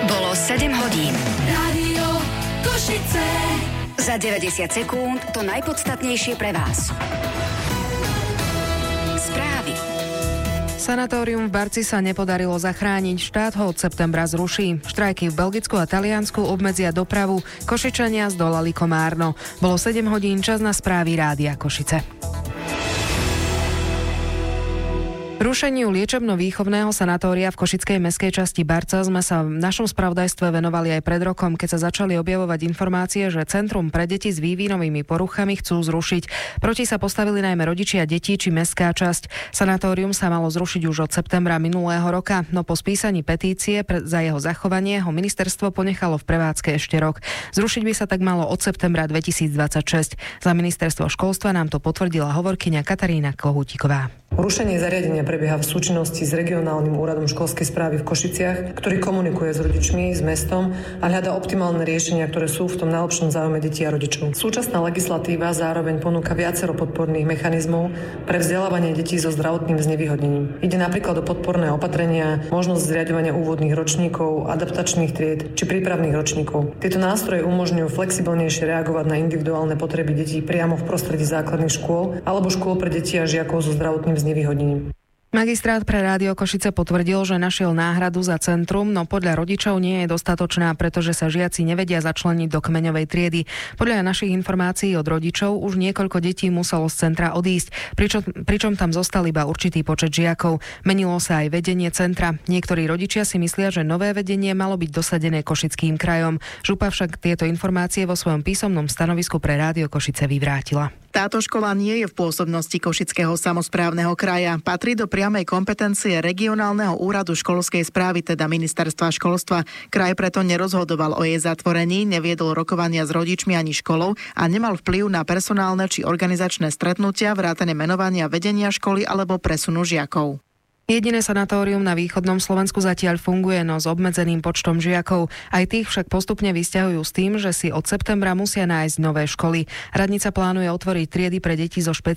Bolo 7 hodín. Rádio Košice. Za 90 sekúnd to najpodstatnejšie pre vás. Správy. Sanatórium v Barci sa nepodarilo zachrániť, štát ho od septembra zruší. Štrajky v Belgicku a Taliansku obmedzia dopravu, Košičania zdolali Komárno. Bolo 7 hodín, čas na správy Rádia Košice. Rušeniu liečebno-výchovného sanatória v košickej mestskej časti Barca sme sa v našom spravodajstve venovali aj pred rokom, keď sa začali objavovať informácie, že Centrum pre deti s vývinovými poruchami chcú zrušiť. Proti sa postavili najmä rodičia detí či mestská časť. Sanatórium sa malo zrušiť už od septembra minulého roka, no po spísaní petície za jeho zachovanie ho ministerstvo ponechalo v prevádzke ešte rok. Zrušiť by sa tak malo od septembra 2026. Za ministerstvo školstva nám to potvrdila hovorkyňa Katarína Kohútiková. Rušenie zariadenia prebieha v súčinnosti s regionálnym úradom školskej správy v Košiciach, ktorý komunikuje s rodičmi, s mestom a hľadá optimálne riešenia, ktoré sú v tom najlepšom záujme detí a rodičov. Súčasná legislatíva zároveň ponúka viacero podporných mechanizmov pre vzdelávanie detí so zdravotným znevýhodnením. Ide napríklad o podporné opatrenia, možnosť zriaďovania úvodných ročníkov, adaptačných tried či prípravných ročníkov. Tieto nástroje umožňujú flexibilnejšie reagovať na individuálne potreby detí priamo v prostredí základných škôl alebo škôl pre deti a žiakov so zdravotným znevýhodnením. Magistrát pre Rádio Košice potvrdil, že našiel náhradu za centrum, no podľa rodičov nie je dostatočná, pretože sa žiaci nevedia začleniť do kmeňovej triedy. Podľa našich informácií od rodičov už niekoľko detí muselo z centra odísť, pričom tam zostal iba určitý počet žiakov. Menilo sa aj vedenie centra. Niektorí rodičia si myslia, že nové vedenie malo byť dosadené Košickým krajom. Župa však tieto informácie vo svojom písomnom stanovisku pre Rádio Košice vyvrátila. Táto škola nie je v pôsobnosti Košického samosprávneho kraja. Patrí do priamej kompetencie regionálneho úradu školskej správy, teda ministerstva školstva. Kraj preto nerozhodoval o jej zatvorení, neviedol rokovania s rodičmi ani školou a nemal vplyv na personálne či organizačné stretnutia, vrátane menovania vedenia školy alebo presunu žiakov. Jediné sanatórium na východnom Slovensku zatiaľ funguje, no s obmedzeným počtom žiakov. Aj tých však postupne vysťahujú s tým, že si od septembra musia nájsť nové školy. Radnica plánuje otvoriť triedy pre deti so